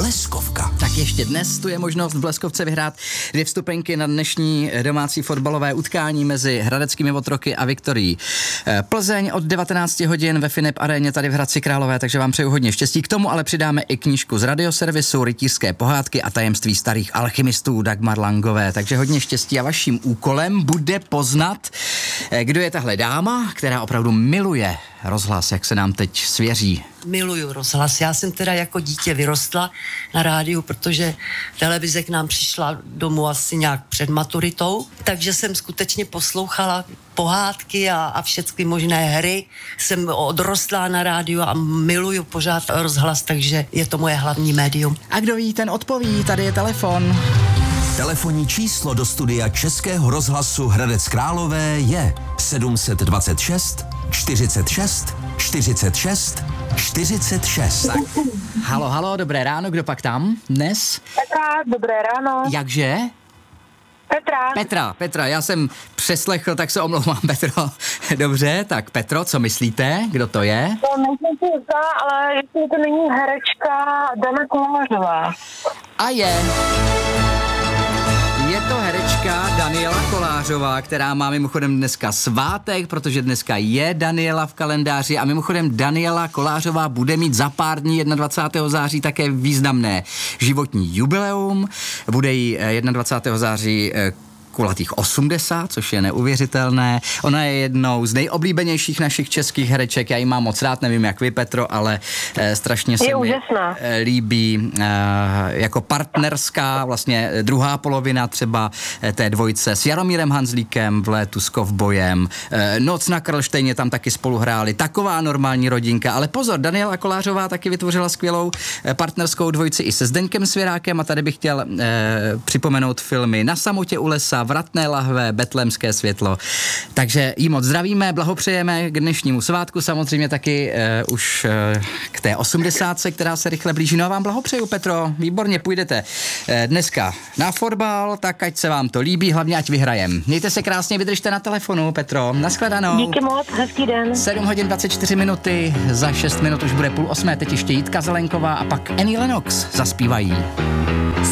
Bleskovka. Tak ještě dnes tu je možnost v Bleskovce vyhrát 2 vstupenky na dnešní domácí fotbalové utkání mezi hradeckými otroky a Viktorií Plzeň od 19 hodin ve Finep aréně tady v Hradci Králové, takže vám přeju hodně štěstí. K tomu ale přidáme i knížku z radioservisu, rytířské pohádky a tajemství starých alchymistů Dagmar Langové, takže hodně štěstí a vaším úkolem bude poznat, kdo je tahle dáma, která opravdu miluje rozhlas, jak se nám teď svěří. Miluju rozhlas. Já jsem teda jako dítě vyrostla na rádiu, protože televize k nám přišla domů asi nějak před maturitou, takže jsem skutečně poslouchala pohádky a všechny možné hry. Jsem odrostlá na rádiu a miluju pořád rozhlas, takže je to moje hlavní médium. A kdo ví, ten odpoví, tady je telefon. Telefonní číslo do studia Českého rozhlasu Hradec Králové je 726 46 46 46. Tak. Halo, dobré ráno, kdo pak tam dnes? Petra, dobré ráno. Jakže? Petra, já jsem přeslechl, tak se omlouvám, Petro. Dobře, tak Petro, co myslíte, kdo to je? To nejsem si jistá, ale jestli to není herečka Dana Kolářová. A je to herečka Daniela Kolářová, která má mimochodem dneska svátek, protože dneska je Daniela v kalendáři a mimochodem Daniela Kolářová bude mít za pár dní 21. září také významné životní jubileum. Bude jí 21. září kulatých 80, což je neuvěřitelné. Ona je jednou z nejoblíbenějších našich českých hereček. Já ji mám moc rád, nevím jak vy, Petro, ale strašně se mi líbí jako partnerská, vlastně druhá polovina třeba té dvojice s Jaromírem Hanzlíkem v Létu s kovbojem. Noc na Karlštejně tam taky spolu hráli. Taková normální rodinka. Ale pozor, Daniela Kolářová taky vytvořila skvělou partnerskou dvojici i se Zdeňkem Svěrákem a tady bych chtěl připomenout filmy Na samotě u lesa, Vratné lahve, Betlémské světlo. Takže jí moc zdravíme, blahopřejeme k dnešnímu svátku, samozřejmě taky už k té 80, která se rychle blíží. No a vám blahopřeju, Petro, výborně půjdete dneska na fotbal, tak ať se vám to líbí, hlavně ať vyhrajem. Mějte se krásně, vydržte na telefonu, Petro. Nashledanou. Díky moc, hezký den. 7 hodin 24 minuty, za 6 minut už bude 7:30, teď ještě Jitka Zelenková a pak Annie Lennox zaspívají.